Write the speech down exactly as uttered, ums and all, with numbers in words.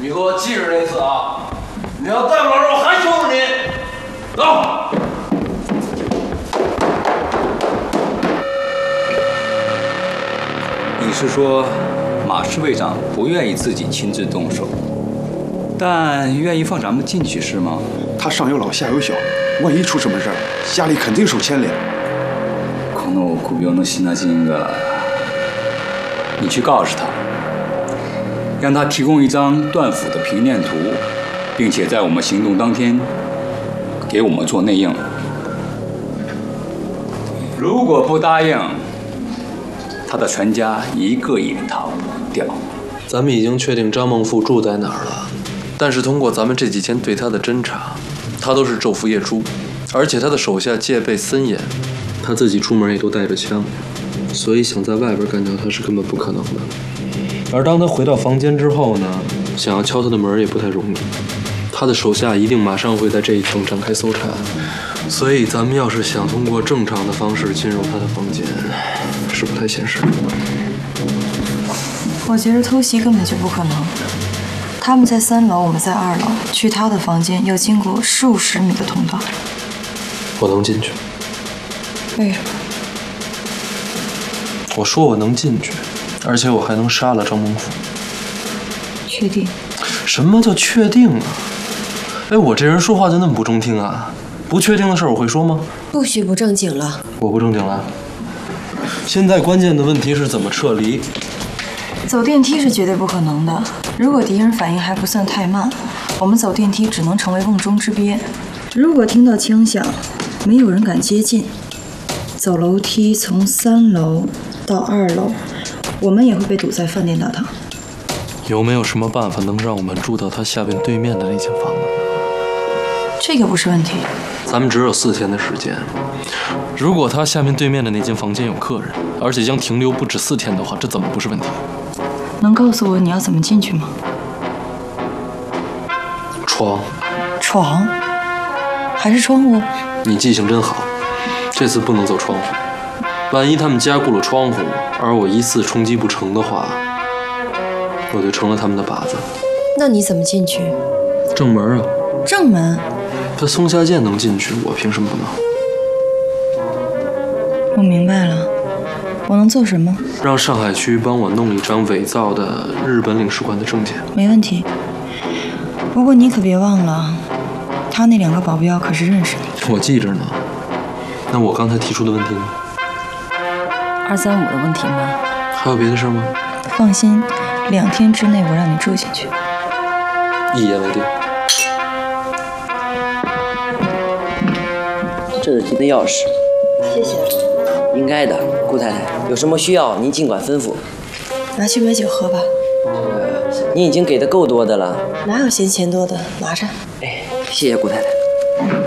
你给我记着这次啊！你要再不老实，我还羞辱你。走。 你是说，马侍卫长不愿意自己亲自动手，但愿意放咱们进去是吗？ 他上有老下有小，万一出什么事儿，家里肯定受牵连。 この首の品人が，你去告诉他，让他提供一张段府的平面图，并且在我们行动当天给我们做内应。如果不答应，他的全家一个也逃不掉。 咱们已经确定张孟富住在哪儿了，但是通过咱们这几天对他的侦查，他都是昼伏夜出，而且他的手下戒备森严，他自己出门也都带着枪，所以想在外边干掉他是根本不可能的。而当他回到房间之后呢，想要敲他的门也不太容易，他的手下一定马上会在这一层展开搜查，所以咱们要是想通过正常的方式进入他的房间，是不太现实。 我觉得偷袭根本就不可能。他们在三楼，我们在二楼，去他的房间要经过数十米的通道。 我能进去。 为什么？ 我说我能进去，而且我还能杀了张孟富。 确定？ 什么叫确定啊？哎，我这人说话就那么不中听啊？不确定的事儿我会说吗？ 不许不正经了。 我不正经了。现在关键的问题是怎么撤离。 走电梯是绝对不可能的。如果敌人反应还不算太慢，我们走电梯只能成为瓮中之鳖。如果听到枪响，没有人敢接近，走楼梯从三楼到二楼，我们也会被堵在饭店大堂。 有没有什么办法能让我们住到他下边对面的那间房子？ 这个不是问题。 咱们只有四天的时间，如果他下面对面的那间房间有客人，而且将停留不止四天的话，这怎么不是问题？ 能告诉我你要怎么进去吗？ 窗。 床？还是窗户？ 你记性真好，这次不能走窗户。万一他们加固了窗户，而我一次冲击不成的话，我就成了他们的靶子。 那你怎么进去？ 正门啊。 正门？ 他松下健能进去，我凭什么不能？ 我明白了，我能做什么？ 让上海区帮我弄一张伪造的日本领事馆的证件。 没问题。不过你可别忘了，他那两个保镖可是认识你。 我记着呢。那我刚才提出的问题呢？ 二三五的问题吗？ 还有别的事吗？ 放心，两天之内我让你住进去。 一言为定。 这是您的钥匙。 谢谢。 应该的，顾太太，有什么需要您尽管吩咐。 拿去买酒喝吧。 呃，您已经给的够多的了。 哪有嫌钱多的？拿着。 哎，谢谢顾太太。